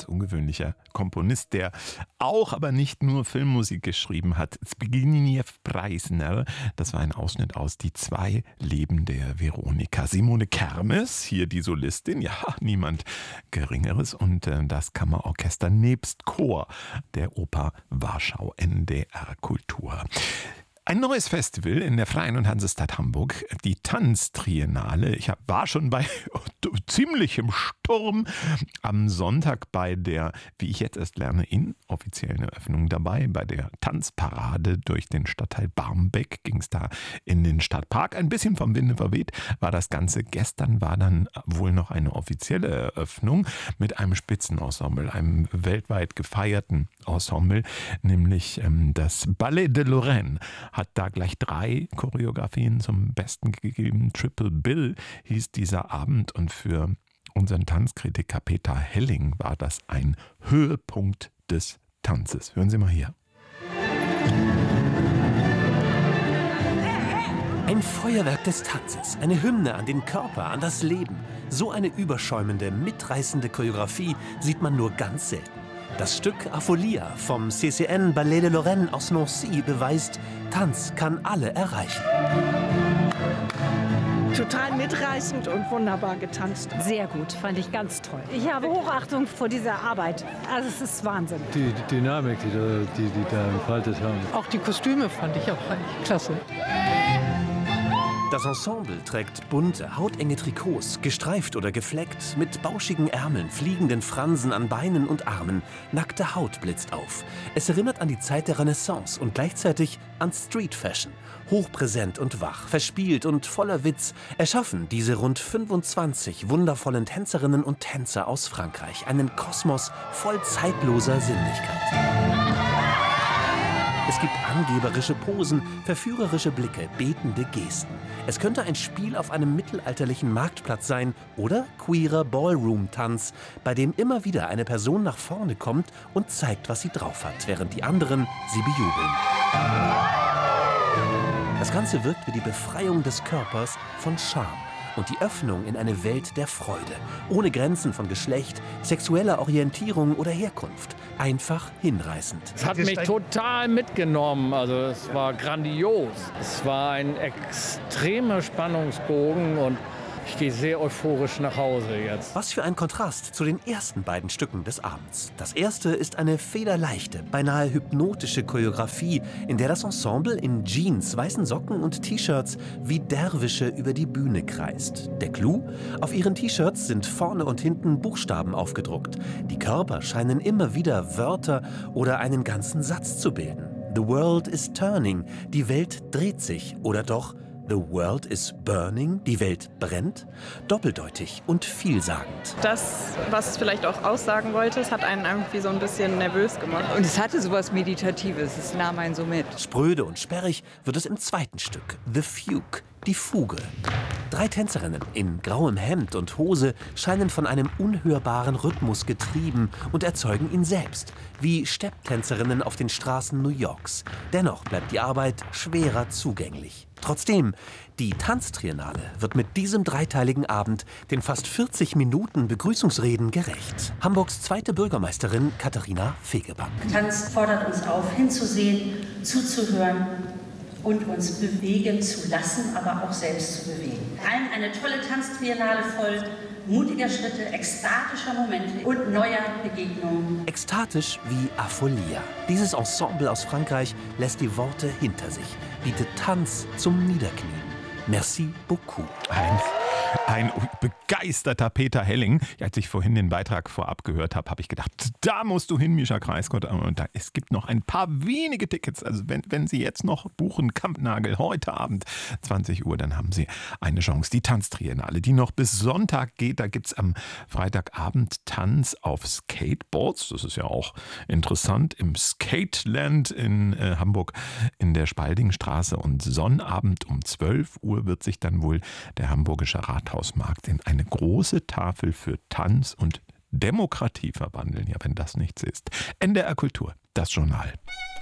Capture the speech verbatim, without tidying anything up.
ungewöhnlicher Komponist, der auch, aber nicht nur Filmmusik geschrieben hat. Zbigniew Preissner, das war ein Ausschnitt aus Die zwei Leben der Veronika. Simone Kermes, hier die Solistin, ja, niemand Geringeres, und äh, das Kammerorchester nebst Chor der Oper Warschau, N D R Kultur. Ein neues Festival in der Freien und Hansestadt Hamburg, die Tanztriennale. Ich war schon bei ziemlichem Sturm am Sonntag bei der, wie ich jetzt erst lerne, inoffiziellen Eröffnung dabei. Bei der Tanzparade durch den Stadtteil Barmbek ging es da in den Stadtpark. Ein bisschen vom Winde verweht war das Ganze. Gestern war dann wohl noch eine offizielle Eröffnung mit einem Spitzenensemble, einem weltweit gefeierten Ensemble, nämlich ähm, das Ballet de Lorraine. Hat da gleich drei Choreografien zum Besten gegeben. Triple Bill hieß dieser Abend, und für unseren Tanzkritiker Peter Helling war das ein Höhepunkt des Tanzes. Hören Sie mal hier. Ein Feuerwerk des Tanzes, eine Hymne an den Körper, an das Leben. So eine überschäumende, mitreißende Choreografie sieht man nur ganz selten. Das Stück Afolia vom C C N Ballet de Lorraine aus Nancy beweist, Tanz kann alle erreichen. Total mitreißend und wunderbar getanzt. Sehr gut, fand ich ganz toll. Ich habe Hochachtung vor dieser Arbeit. Also es ist Wahnsinn. Die, die Dynamik, die, da, die die da entfaltet haben. Auch die Kostüme fand ich auch eigentlich klasse. Das Ensemble trägt bunte, hautenge Trikots, gestreift oder gefleckt, mit bauschigen Ärmeln, fliegenden Fransen an Beinen und Armen. Nackte Haut blitzt auf. Es erinnert an die Zeit der Renaissance und gleichzeitig an Street Fashion. Hochpräsent und wach, verspielt und voller Witz erschaffen diese rund fünfundzwanzig wundervollen Tänzerinnen und Tänzer aus Frankreich einen Kosmos voll zeitloser Sinnlichkeit. Es gibt angeberische Posen, verführerische Blicke, betende Gesten. Es könnte ein Spiel auf einem mittelalterlichen Marktplatz sein oder queerer Ballroom-Tanz, bei dem immer wieder eine Person nach vorne kommt und zeigt, was sie drauf hat, während die anderen sie bejubeln. Das Ganze wirkt wie die Befreiung des Körpers von Scham und die Öffnung in eine Welt der Freude, ohne Grenzen von Geschlecht, sexueller Orientierung oder Herkunft. Einfach hinreißend. Es hat mich total mitgenommen, also es war grandios. Es war ein extremer Spannungsbogen und ich gehe sehr euphorisch nach Hause jetzt. Was für ein Kontrast zu den ersten beiden Stücken des Abends. Das erste ist eine federleichte, beinahe hypnotische Choreografie, in der das Ensemble in Jeans, weißen Socken und T-Shirts wie Derwische über die Bühne kreist. Der Clou? Auf ihren T-Shirts sind vorne und hinten Buchstaben aufgedruckt. Die Körper scheinen immer wieder Wörter oder einen ganzen Satz zu bilden. The world is turning, die Welt dreht sich, oder doch The world is burning, die Welt brennt? Doppeldeutig und vielsagend. Das, was es vielleicht auch aussagen wollte, es hat einen irgendwie so ein bisschen nervös gemacht. Und es hatte sowas Meditatives, es nahm einen so mit. Spröde und sperrig wird es im zweiten Stück, The Fugue, die Fuge. Drei Tänzerinnen in grauem Hemd und Hose scheinen von einem unhörbaren Rhythmus getrieben und erzeugen ihn selbst, wie Stepptänzerinnen auf den Straßen New Yorks. Dennoch bleibt die Arbeit schwerer zugänglich. Trotzdem, die Tanztriennale wird mit diesem dreiteiligen Abend den fast vierzig Minuten Begrüßungsreden gerecht. Hamburgs zweite Bürgermeisterin Katharina Fegebank. Tanz fordert uns auf, hinzusehen, zuzuhören und uns bewegen zu lassen, aber auch selbst zu bewegen. Allen eine tolle Tanztriennale voll mutiger Schritte, ekstatischer Momente und neuer Begegnungen. Ekstatisch wie Afolia. Dieses Ensemble aus Frankreich lässt die Worte hinter sich, bietet Tanz zum Niederknien. Merci beaucoup. Ein Ein begeisterter Peter Helling. Als ich vorhin den Beitrag vorab gehört habe, habe ich gedacht, da musst du hin, Mischa Kreisgott. Und da, es gibt noch ein paar wenige Tickets. Also wenn, wenn Sie jetzt noch buchen, Kampnagel, heute Abend zwanzig Uhr, dann haben Sie eine Chance. Die Tanztriennale, die noch bis Sonntag geht. Da gibt es am Freitagabend Tanz auf Skateboards. Das ist ja auch interessant. Im Skateland in äh, Hamburg in der Spaldingstraße. Und Sonnabend um zwölf Uhr wird sich dann wohl der hamburgische Rathausmarkt in eine große Tafel für Tanz und Demokratie verwandeln. Ja, wenn das nichts ist. N D R Kultur, das Journal.